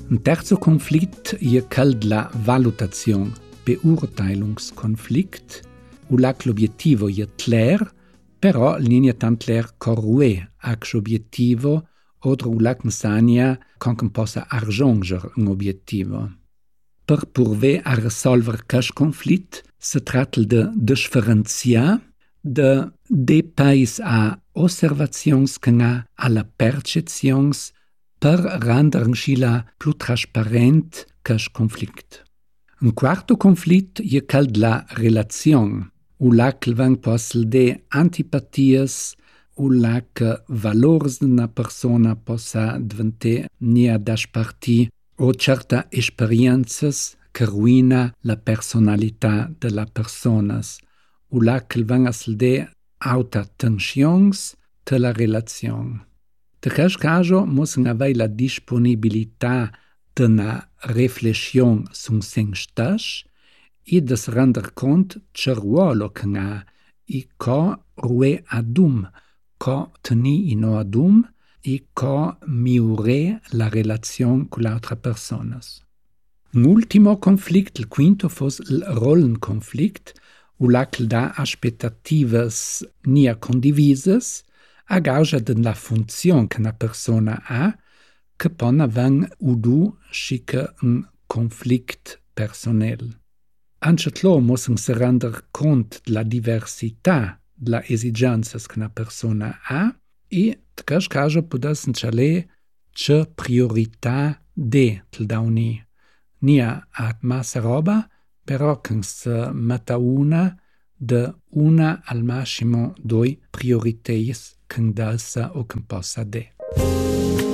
Un terzo conflict è quel della valutazione, Beurteilungskonflikt, ulac l'obiettivo è clair, però non è tant clair corrue ac obiettivo, oder ulac nsania con possa arranger un obiettivo. Per purver a resolver questo conflitt, si tratta di differenziare de pais a osservazions che ha alla percezions per rendere scila più trasparent questo conflitt. Un quarto conflitt è quel della relazione, ulac vang possel de antipatias, ulac valors d'una persona possa diventare nia dasparti o certa esperiences che ruina la personalità della personas, ulac vang de auta tensions de la relazione. De questo caso mussten avere la disponibilità de una riflessione su se stesso e di si rendere conto che ruolo che ha e co rue adum, co teni in adum e co migliorare la relazione con le altre persone. Un ultimo conflict, il quinto, fosse il rollenkonflikt, ulac da aspettatives nia condivises a causa della funzione che una persona ha, che pona vang udu schica un conflict personel. Ancetlo mussen se render conto della diversità della esigenze che una persona ha e, in questo caso, podessen chale che priorità de tel dauni. Nia at massa roba, però che se metta una al massimo due priorités che dessa o che possa de.